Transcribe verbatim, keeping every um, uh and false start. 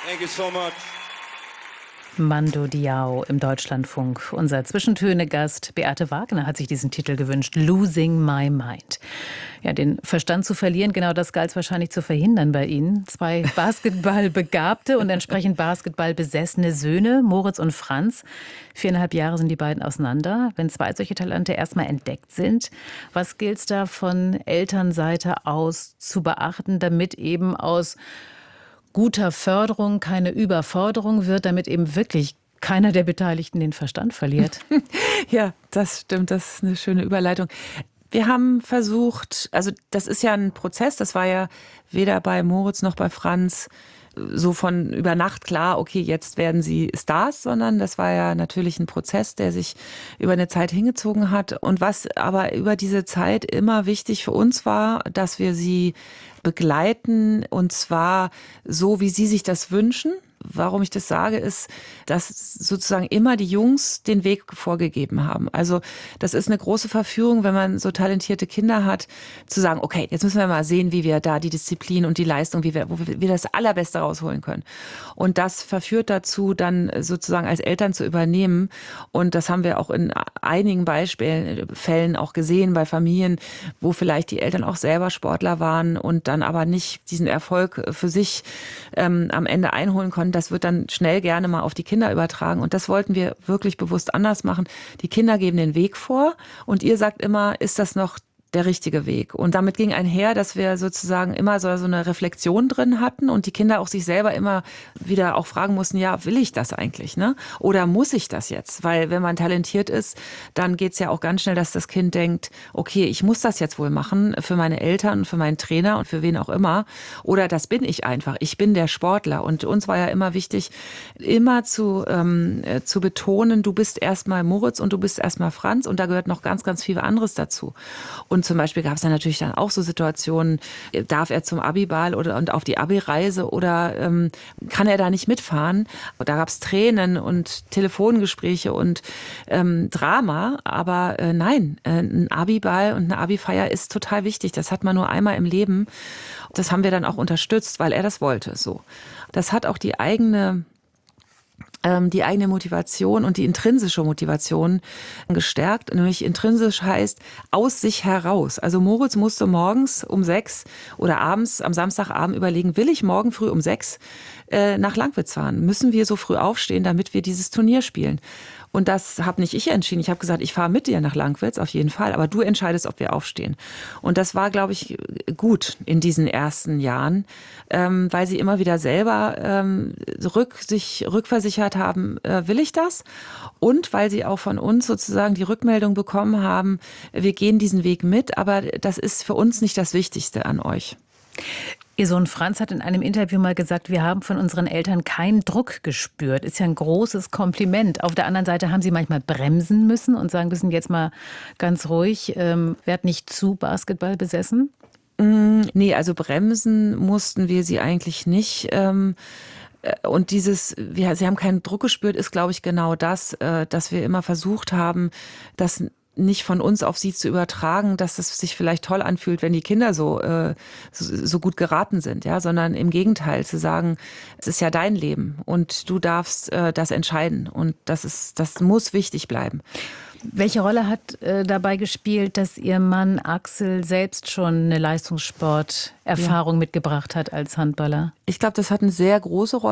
Thank you so much. Mando Diao im Deutschlandfunk. Unser Zwischentöne-Gast Beate Wagner hat sich diesen Titel gewünscht, Losing My Mind. Ja, den Verstand zu verlieren, genau das galt es wahrscheinlich zu verhindern bei Ihnen. Zwei Basketballbegabte und entsprechend Basketballbesessene Söhne, Moritz und Franz. Viereinhalb Jahre sind die beiden auseinander. Wenn zwei solche Talente erstmal entdeckt sind, was gilt es da von Elternseite aus zu beachten, damit eben aus guter Förderung keine Überforderung wird, damit eben wirklich keiner der Beteiligten den Verstand verliert? Ja, das stimmt. Das ist eine schöne Überleitung. Wir haben versucht, also das ist ja ein Prozess, das war ja weder bei Moritz noch bei Franz so von über Nacht klar, okay, jetzt werden sie Stars, sondern das war ja natürlich ein Prozess, der sich über eine Zeit hingezogen hat. Und was aber über diese Zeit immer wichtig für uns war, dass wir sie begleiten, und zwar so, wie sie sich das wünschen. Warum ich das sage, ist, dass sozusagen immer die Jungs den Weg vorgegeben haben. Also das ist eine große Verführung, wenn man so talentierte Kinder hat, zu sagen, okay, jetzt müssen wir mal sehen, wie wir da die Disziplin und die Leistung, wie wir, wo wir das Allerbeste rausholen können. Und das verführt dazu, dann sozusagen als Eltern zu übernehmen. Und das haben wir auch in einigen Beispielen, Fällen auch gesehen bei Familien, wo vielleicht die Eltern auch selber Sportler waren und dann aber nicht diesen Erfolg für sich ähm, am Ende einholen konnten. Das wird dann schnell gerne mal auf die Kinder übertragen. Und das wollten wir wirklich bewusst anders machen. Die Kinder geben den Weg vor und ihr sagt immer, ist das noch der richtige Weg? Und damit ging einher, dass wir sozusagen immer so eine Reflexion drin hatten und die Kinder auch sich selber immer wieder auch fragen mussten, ja, will ich das eigentlich, ne? Oder muss ich das jetzt? Weil wenn man talentiert ist, dann geht's ja auch ganz schnell, dass das Kind denkt, okay, ich muss das jetzt wohl machen für meine Eltern, für meinen Trainer und für wen auch immer. Oder das bin ich einfach. Ich bin der Sportler. Und uns war ja immer wichtig, immer zu, ähm, zu betonen, du bist erstmal Moritz und du bist erstmal Franz und da gehört noch ganz, ganz viel anderes dazu. Und zum Beispiel gab es dann natürlich dann auch so Situationen, darf er zum Abiball oder und auf die Abi-Reise oder ähm, kann er da nicht mitfahren? Da gab es Tränen und Telefongespräche und ähm, Drama, aber äh, nein, äh, ein Abiball und eine Abi-Feier ist total wichtig. Das hat man nur einmal im Leben. Das haben wir dann auch unterstützt, weil er das wollte. So, das hat auch die eigene die eigene Motivation und die intrinsische Motivation gestärkt. Nämlich intrinsisch heißt aus sich heraus. Also Moritz musste morgens um sechs oder abends am Samstagabend überlegen, will ich morgen früh um sechs äh, nach Langwitz fahren? Müssen wir so früh aufstehen, damit wir dieses Turnier spielen? Und das habe nicht ich entschieden. Ich habe gesagt, ich fahre mit dir nach Langwitz, auf jeden Fall. Aber du entscheidest, ob wir aufstehen. Und das war, glaube ich, gut in diesen ersten Jahren, ähm, weil sie immer wieder selber ähm, rück, sich rückversichert haben, äh, will ich das? Und weil sie auch von uns sozusagen die Rückmeldung bekommen haben, wir gehen diesen Weg mit, aber das ist für uns nicht das Wichtigste an euch. Ihr Sohn Franz hat in einem Interview mal gesagt, wir haben von unseren Eltern keinen Druck gespürt. Ist ja ein großes Kompliment. Auf der anderen Seite haben Sie manchmal bremsen müssen und sagen müssen, jetzt mal ganz ruhig, ähm, werd nicht zu Basketball besessen? Nee, also bremsen mussten wir sie eigentlich nicht. Ähm Und dieses, wir, sie haben keinen Druck gespürt, ist, glaube ich, genau das, dass wir immer versucht haben, das nicht von uns auf sie zu übertragen, dass es sich vielleicht toll anfühlt, wenn die Kinder so, äh, so, so gut geraten sind, ja, sondern im Gegenteil zu sagen, es ist ja dein Leben und du darfst äh, das entscheiden und das ist, das muss wichtig bleiben. Welche Rolle hat äh, dabei gespielt, dass Ihr Mann Axel selbst schon eine Leistungssporterfahrung ja. mitgebracht hat als Handballer? Ich glaube, das hat eine sehr große Rolle